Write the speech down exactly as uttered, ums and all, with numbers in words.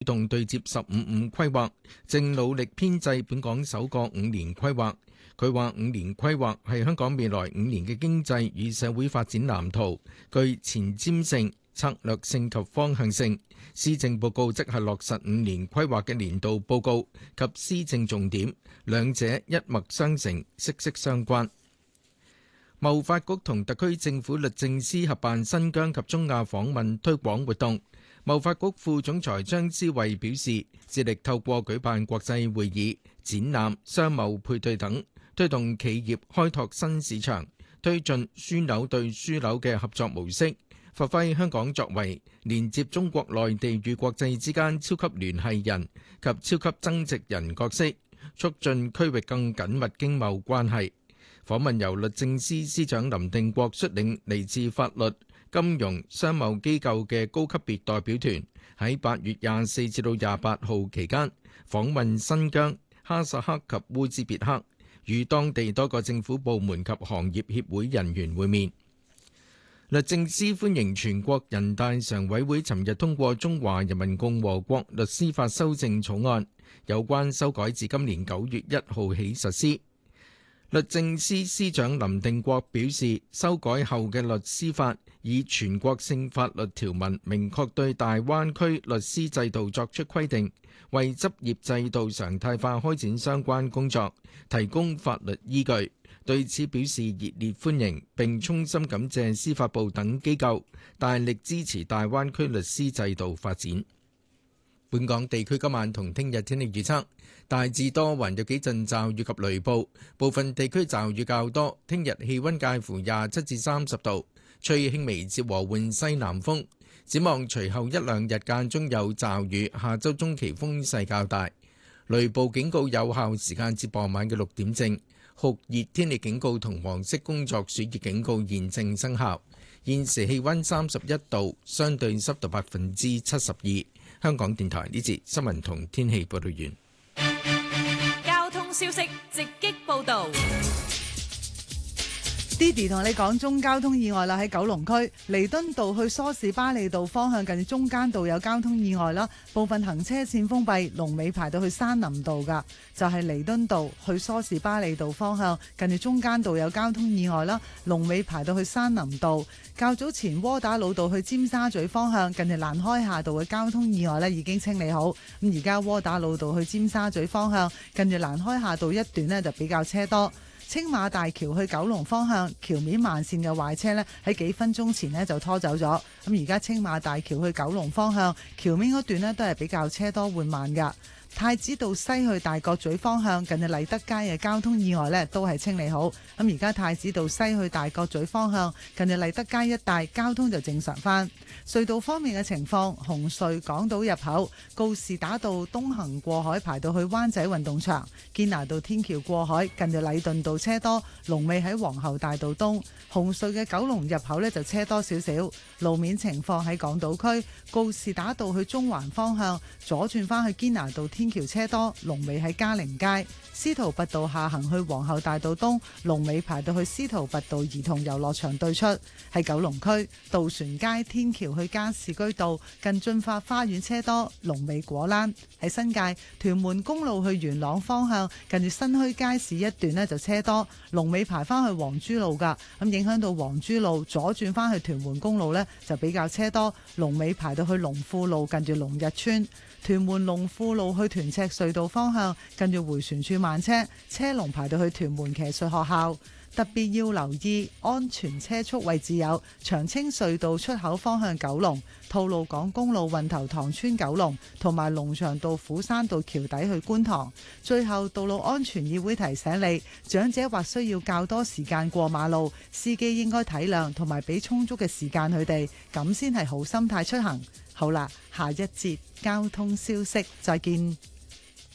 動對接十五五規劃，正努力編製本港首個五年規劃。佢話五年規劃係香港未來五年嘅經濟與社會發展藍圖，具前瞻性、策略性及方向性。施政報告即係落實五年規劃嘅年度報告及施政重點，兩者一脈相承，息息相關。貿發局同特區政府律政司合辦新疆及中亞訪問推廣活動。貿發局副總裁張之慧表示，致力透過舉辦國際會議、展覽、商貿配對等，推動企業開拓新市場，推進樞紐對樞紐嘅合作模式，發揮香港作為連接中國內地與國際之間超級聯繫人及超級增值人角色，促進區域更緊密經貿關係。訪問由律政司司長林定國率領，嚟自法律、金融、商貿機構嘅高級別代表團，喺八月廿四至到廿八號期間訪問新疆、哈薩克及烏茲別克，與當地多個政府部門及行業協會人員會面。律政司歡迎全國人大常委會尋日通過《中華人民共和國律師法》修正草案，有關修改自今年九月一號起實施。律政司司長林定國表示，修改後嘅律師法以全國性法律條文明確對大灣區律師制度作出規定，為執業制度常態化開展相關工作提供法律依據。對此表示熱烈歡迎，並衷心感謝司法部等機構大力支持大灣區律師制度發展。本港地區今晚同聽日天氣預測，大致多雲，有幾陣驟雨及雷暴，部分地區驟雨較多。聽日氣溫介乎廿七至三十度，吹輕微至和緩西南風。展望隨後一兩日間中有驟雨，下周中期風勢較大，雷暴警告有效時間至傍晚嘅六點正。酷熱天氣警告同黃色工作暑熱警告現正生效。現時氣溫三十一度，相對濕度百分之七十二。香港電台呢節新聞同天氣報道完。 交通消息直擊報道。 Didi 同你講中交通意外啦，喺九龍區彌敦道去梳士巴利道方向近住中間道有交通意外啦，部分行車線封閉，龍尾排到去山林道噶，就係彌敦道去梳士巴利道方向近住中間道有交通意外啦，龍尾排到去山林道。較早前窩打老道去尖沙咀方向近住蘭開夏道嘅交通意外咧已經清理好，咁而家窩打老道去尖沙咀方向近住蘭開夏道一段咧就比較車多。青馬大橋去九龍方向橋面慢線嘅壞車呢，喺幾分鐘前呢就拖走咗。咁而家青馬大橋去九龍方向橋面嗰段呢，都係比較車多緩慢㗎。太子道西去大角咀方向近住麗德街嘅交通意外呢，都係清理好。咁而家太子道西去大角咀方向近住麗德街一帶交通就正常返。隧道方面嘅情況，紅隧港島入口告士打道東行過海排到去灣仔運動場，堅拿道天橋過海近住禮頓道車多，龍尾喺皇后大道東。紅隧嘅九龍入口呢就車多少少。路面情況喺港島區告士打道去中環方向左轉返去堅拿道天橋車多，龍尾喺嘉寧街。司徒拔道下行去皇后大道東，龍尾排到去司徒拔道兒童遊樂場對出。喺九龍區渡船街天橋去加士居道近駿發花園車多，龍尾果欄。喺新界屯門公路去元朗方向近住新墟街市一段呢就車多，龍尾排返去黃珠路噶，咁影響到黃珠路左轉返去屯門公路呢就比較車多，龍尾排到去龍富路近住龍日村。屯門龍富路去屯赤隧道方向近住迴旋處慢車，車龍排到去屯門騎術學校。特別要留意安全車速位置有長青隧道出口方向九龍、吐露港公路運頭塘村九龍同埋龍翔道虎山道橋底去觀塘。最後，道路安全議會提醒你，長者或需要較多時間過馬路，司機應該體諒同埋俾充足嘅時間佢哋，咁先係好心態出行。好啦，下一節交通消息，再見。